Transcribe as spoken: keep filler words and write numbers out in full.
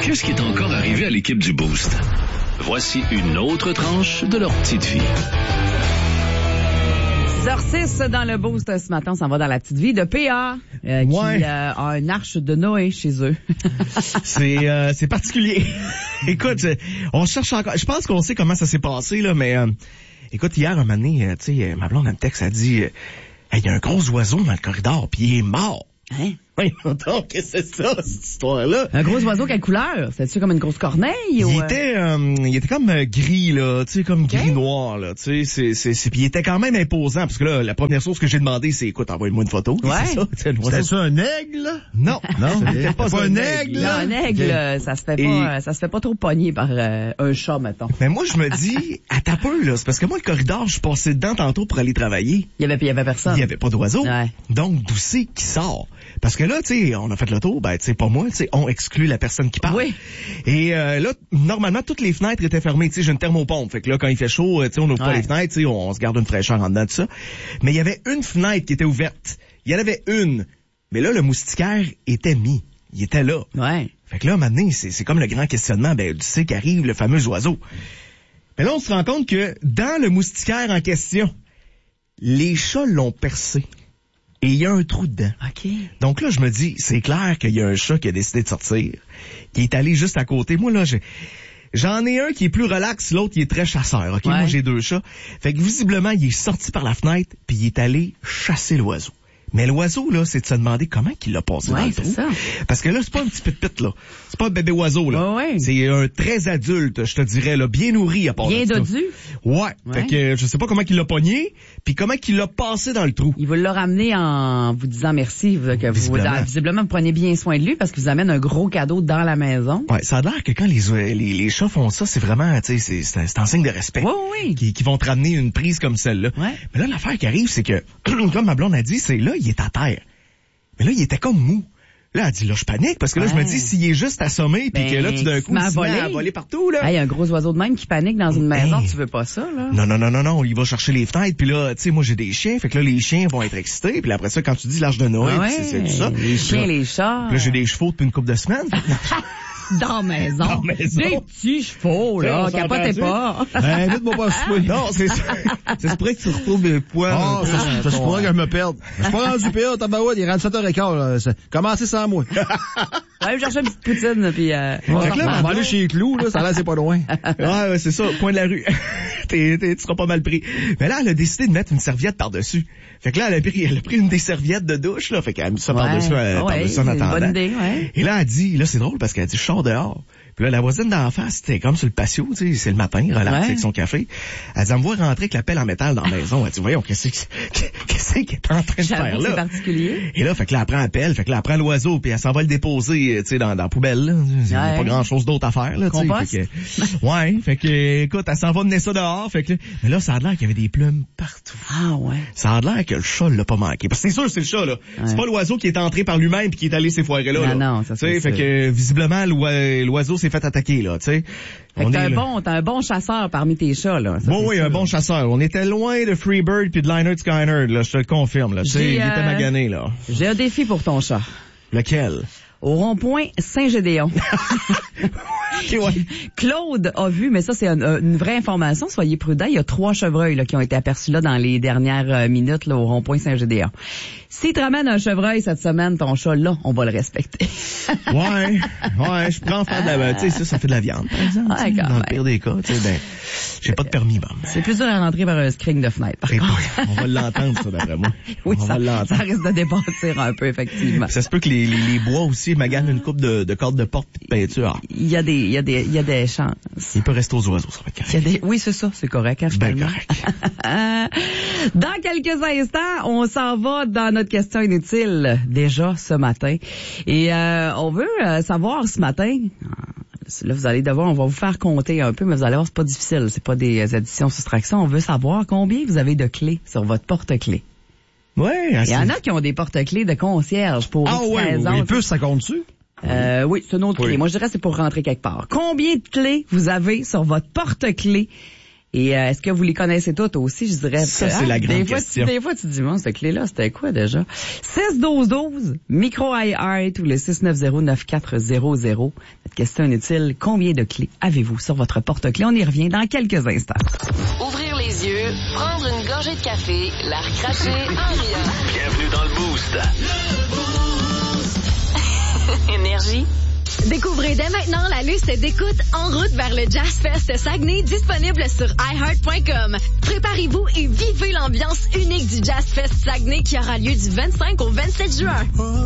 Qu'est-ce qui est encore arrivé à l'équipe du Boost? Voici une autre tranche de leur petite vie. six heures six dans le Boost ce matin, on s'en va dans la petite vie de P A, euh, ouais. qui euh, a une arche de Noé chez eux. c'est euh, c'est particulier. Écoute, on cherche encore. Je pense qu'on sait comment ça s'est passé là, mais euh, écoute, hier un moment donné, euh, tu sais, ma blonde elle me texte, elle dit, euh, il y a un gros oiseau dans le corridor, puis il est mort. Hein? Oui, donc, qu'est-ce que c'est ça, cette histoire-là? Un gros oiseau, quelle couleur? C'est-tu comme une grosse corneille? Il ou... était, euh, il était comme euh, gris, là, tu sais, comme okay. gris-noir, là, tu sais, c'est, c'est, c'est, puis il était quand même imposant, parce que là, la première chose que j'ai demandé, c'est, écoute, envoie-moi une photo. Ouais. C'est ça, c'était ça un aigle, là? Non. Non, c'était pas, pas un un aigle. aigle, Non, un aigle, okay. ça se fait Et... pas, ça se fait pas trop pogner par euh, un chat, mettons. Mais moi, je me dis, à ta peu, là, c'est parce que moi, le corridor, je suis passé dedans tantôt pour aller travailler. Il y avait, il y avait personne. Il y avait pas d'oiseau. Ouais. Donc, d'où c'est qui sort? Parce que là, tu sais, on a fait le tour, ben, tu sais, pas moi, tu sais, on exclut la personne qui parle. Oui. Et euh, là, normalement, toutes les fenêtres étaient fermées. Tu sais, j'ai une thermopompe. Fait que là, quand il fait chaud, tu sais, on ouvre ouais. pas les fenêtres, tu sais, on, on se garde une fraîcheur en dedans de ça. Mais il y avait une fenêtre qui était ouverte. Il y en avait une. Mais là, le moustiquaire était mis. Il était là. Ouais. Fait que là, maintenant, c'est, c'est comme le grand questionnement, ben, tu sais qu'arrive le fameux oiseau. Mais là, on se rend compte que dans le moustiquaire en question, les chats l'ont percé. Et il y a un trou dedans. OK. Donc là, je me dis, c'est clair qu'il y a un chat qui a décidé de sortir, qui est allé juste à côté. Moi, là, j'ai, j'en ai un qui est plus relax, l'autre, il est très chasseur. OK? Ouais. Moi, j'ai deux chats. Fait que visiblement, il est sorti par la fenêtre, puis il est allé chasser l'oiseau. Mais l'oiseau, là, c'est de se demander comment qu'il l'a passé ouais, dans le c'est trou. Ça. Parce que là, c'est pas un petit pit-pit, là. C'est pas un bébé oiseau, là. Ouais, ouais. C'est un très adulte, je te dirais, là, bien nourri à part bien de ça. dodu. Ouais. ouais. Fait que je sais pas comment qu'il l'a pogné, puis comment qu'il l'a passé dans le trou. Il vous l'a ramené en vous disant merci, que vous, visiblement. visiblement, vous prenez bien soin de lui parce qu'il vous amène un gros cadeau dans la maison. Ouais, ça a l'air que quand les, les, les chats font ça, c'est vraiment, tu sais, c'est, c'est, un, c'est un signe de respect. Oui, oui. Qui, qui vont te ramener une prise comme celle-là. Ouais. Mais là, l'affaire qui arrive, c'est que, comme ma blonde a dit, c'est là, il est à terre. Mais là, il était comme mou. Là, elle dit, là, je panique, parce que là, ouais. je me dis, s'il est juste assommé, puis ben, que là, tout d'un coup, il se met à voler partout, là. Il y a un gros oiseau de même qui panique dans une ben, maison, tu veux pas ça, là? Non, non, non, non, non, il va chercher les fenêtres, puis là, tu sais, moi, j'ai des chiens, fait que là, les chiens vont être excités, puis après ça, quand tu dis l'âge de Noël, ouais, c'est, c'est tout ça. Les chiens, là, les chats. Là, j'ai des chevaux depuis une couple de semaines. Dans maison. Dans maison. Des petits chevaux, là. Capotez pas. Ben, vite-moi pas souper. Non, c'est ça. Ça se pourrait que tu retrouves des poils. Oh, ça, ça, ça se pourrait que je me perde. Je suis pas rendu P A, tabarouette, il est rendu sept heures quinze, là. Commencez sans moi. On va aller chercher une petite poutine, puis euh, on, ouais, là, on va aller chez les Clous, là. Ça là, c'est pas loin. Ouais, ouais, c'est ça. Coin de la rue. t'es, t'es, tu seras pas mal pris. Mais là, elle a décidé de mettre une serviette par-dessus. Fait que là, elle a pris, elle a pris une des serviettes de douche, là. Fait qu'elle a mis ça ouais, par-dessus, euh, ouais, par-dessus en attendant. Bonne idée, ouais. Et là, elle dit, là, c'est drôle parce qu'elle dit, je sors dehors. Puis là, la voisine d'en face, c'était comme sur le patio, tu sais, c'est le matin, relax ouais. avec son café. Elle dit, elle me voit rentrer avec la pelle en métal dans la maison. Elle dit, voyons, qu'est-ce qu'est-ce qu'elle est en train de J'avoue faire là? C'est particulier. Et là, fait que là, elle prend la pelle, fait que là, elle prend l'oiseau, puis elle s'en va le déposer, tu sais, dans, dans la poubelle, là. Il n'y a pas grand-chose d'autre à faire, là, tu sais. Fait que, ouais, fait que, écoute, elle s'en va mener ça dehors, fait que là, mais là, ça a l'air qu'il y avait des plumes partout. Ah ouais. Ça a l'air que le chat l'a pas manqué. Parce que c'est sûr, c'est le chat, là. Ouais. C'est pas l'oiseau qui est entré par lui-même puis qui est allé s'effoirer là. Non, là. non, ça c'est fait que, visiblement, l'oiseau s'est fait attaquer, là, tu sais. Fait que t'as un bon, t'as un bon chasseur parmi tes chats, là. Bon, oui, sûr. Un bon chasseur. On était loin de Freebird puis de Leonard Skinner, là, je te le confirme, là. Tu sais, il euh... était magané, là. J'ai un défi pour ton chat. Lequel? Au rond-point Saint-Gédéon. Okay, ouais. Claude a vu, mais ça c'est une, une vraie information, soyez prudents, il y a trois chevreuils là, qui ont été aperçus là dans les dernières minutes là, au rond-point Saint-Gédéon. S'il te ramène un chevreuil cette semaine, ton chat là, on va le respecter. ouais, ouais, je prends en faire de la, tu sais, ça, ça fait de la viande, par exemple. Ouais, dans même. Le pire des cas, tu sais, ben, j'ai pas de permis, bon. C'est plus dur à rentrer par un screen de fenêtre, par Et contre. On va l'entendre, ça, d'après moi. Oui, on ça, va ça risque de débâtir un peu, effectivement. Ça se peut que les, les, les bois aussi maganent une coupe de, de cordes de porte et de peinture. Il y a des, il y a des, il y a des chances. Il peut rester aux oiseaux, ça va être correct. Il y a des, oui, c'est ça, c'est correct, hein, ben correct. Dans quelques instants, on s'en va dans notre question inutile, déjà, ce matin. Et, euh, on veut euh, savoir ce matin, là, vous allez devoir, on va vous faire compter un peu, mais vous allez voir, c'est pas difficile, c'est pas des additions, soustractions. On veut savoir combien vous avez de clés sur votre porte-clés. Ouais. Il y en a qui ont des porte-clés de concierge pour ah ouais, raisons. Les puces, ça compte-tu? Euh, oui, c'est une autre oui. clé. Moi, je dirais que c'est pour rentrer quelque part. Combien de clés vous avez sur votre porte-clés? Et euh, est-ce que vous les connaissez toutes aussi? Je dirais. Ça, c'est la grande des fois, question. Tu, des fois, tu te dis, bon, cette clé-là, c'était quoi déjà? six douze douze, micro iHeart ou le six neuf zéro neuf quatre zéro zéro. Notre question inutile, combien de clés avez-vous sur votre porte-clés? On y revient dans quelques instants. Ouvrir les yeux, prendre une gorgée de café, la recracher en riant. Bienvenue dans le Boost. Énergie. Découvrez dès maintenant la liste d'écoute En route vers le Jazz Fest Saguenay disponible sur i heart point com. Préparez-vous et vivez l'ambiance unique du Jazz Fest Saguenay qui aura lieu du vingt-cinq au vingt-sept juin.